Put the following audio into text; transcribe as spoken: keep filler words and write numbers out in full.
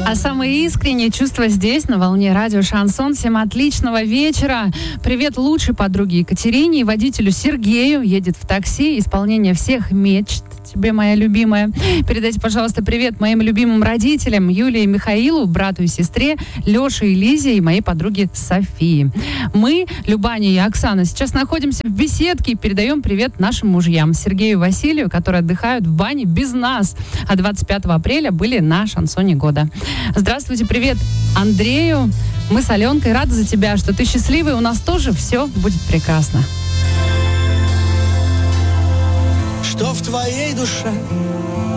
А самые искренние чувства здесь, на волне радио Шансон. Всем отличного вечера. Привет лучшей подруге Екатерине и водителю Сергею. Едет в такси. Исполнение всех мечт. Тебе, моя любимая. Передайте, пожалуйста, привет моим любимым родителям Юлии и Михаилу, брату и сестре, Леше и Лизе и моей подруге Софии. Мы, Любаня и Оксана, сейчас находимся в беседке и передаем привет нашим мужьям Сергею и Василию, которые отдыхают в бане без нас. А двадцать пятого апреля были на Шансоне года. Здравствуйте, привет Андрею. Мы с Аленкой рады за тебя, что ты счастливый. У нас тоже все будет прекрасно. Что в твоей душе